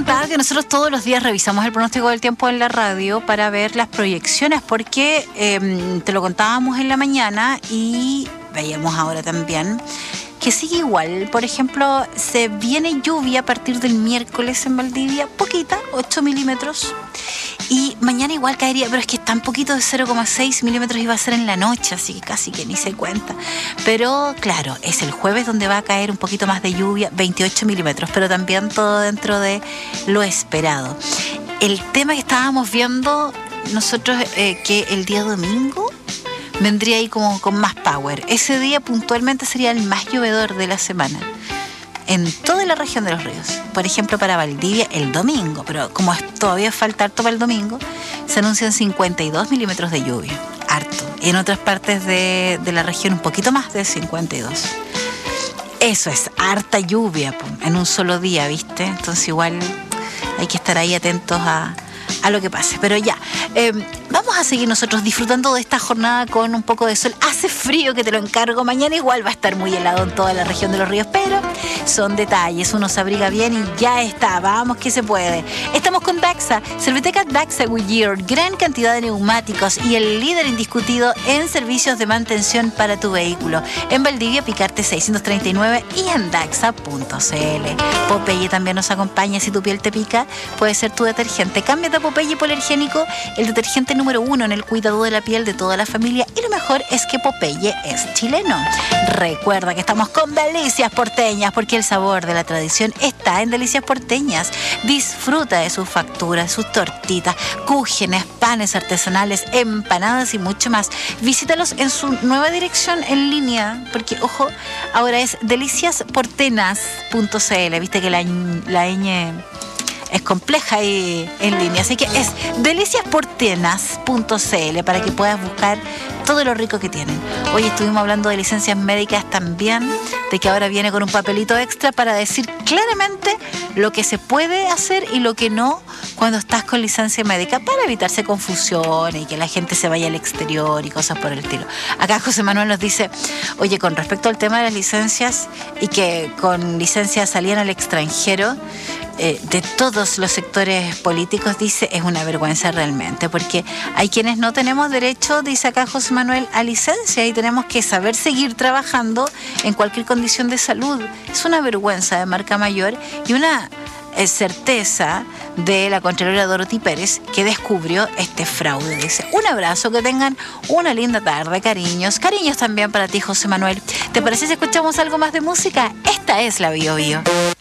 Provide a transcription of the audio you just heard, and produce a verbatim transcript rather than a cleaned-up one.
contaba que nosotros todos los días revisamos el pronóstico del tiempo en la radio para ver las proyecciones, porque eh, te lo contábamos en la mañana y veíamos ahora también que sigue igual. Por ejemplo, se viene lluvia a partir del miércoles en Valdivia, poquita, ocho milímetros. Y mañana igual caería, pero es que tan poquito, de cero coma seis milímetros iba a ser en la noche, así que casi que ni se cuenta. Pero claro, es el jueves donde va a caer un poquito más de lluvia, veintiocho milímetros, pero también todo dentro de lo esperado. El tema que estábamos viendo nosotros, eh, que el día domingo vendría ahí como con más power. Ese día puntualmente sería el más llovedor de la semana en toda la región de los ríos. Por ejemplo, para Valdivia el domingo, pero como es, todavía falta harto para el domingo, se anuncian cincuenta y dos milímetros de lluvia, harto. Y en otras partes de, de la región un poquito más de cincuenta y dos. Eso es harta lluvia en un solo día, ¿viste? Entonces igual hay que estar ahí atentos a, a lo que pase. Pero ya, eh, vamos a seguir nosotros disfrutando de esta jornada con un poco de sol. Hace frío, que te lo encargo. Mañana igual va a estar muy helado en toda la región de los ríos, pero son detalles. Uno se abriga bien y ya está. Vamos que se puede. Estamos con Daxa, Serviteca Daxa Goodyear, gran cantidad de neumáticos y el líder indiscutido en servicios de mantención para tu vehículo. En Valdivia, Picarte seiscientos treinta y nueve y en daxa punto c l. Popeye también nos acompaña. Si tu piel te pica, puede ser tu detergente. Cámbiate a Popeye Hipoalergénico, el detergente número uno en el cuidado de la piel de toda la familia, y lo mejor es que Popeye es chileno. Recuerda que estamos con Delicias Porteñas, porque el sabor de la tradición está en Delicias Porteñas. Disfruta de sus facturas, sus tortitas, cúgenes, panes artesanales, empanadas y mucho más. Visítalos en su nueva dirección en línea, porque ojo, ahora es delicias portenas punto c l. Viste que la, la ñ es compleja y en línea, así que es delicias portenas punto c l para que puedas buscar todo lo rico que tienen. Hoy estuvimos hablando de licencias médicas también, de que ahora viene con un papelito extra para decir claramente lo que se puede hacer y lo que no cuando estás con licencia médica, para evitarse confusión y que la gente se vaya al exterior y cosas por el estilo. Acá José Manuel nos dice, oye, con respecto al tema de las licencias y que con licencias salían al extranjero, eh, de todos los sectores políticos, dice, es una vergüenza realmente, porque hay quienes no tenemos derecho, dice acá José Manuel, a licencia, y tenemos que saber seguir trabajando en cualquier condición de salud. Es una vergüenza de marca mayor y una eh, certeza de la Contralora Dorothy Pérez, que descubrió este fraude. Dice, un abrazo, que tengan una linda tarde, cariños. Cariños también para ti, José Manuel. ¿Te parece si escuchamos algo más de música? Esta es la Bio Bio.